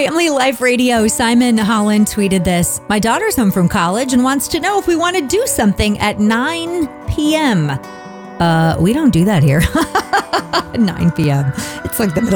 Family Life Radio, Simon Holland tweeted this. My daughter's home from college and wants to know if we want to do something at 9 p.m. We don't do that here. 9 p.m. It's like the middle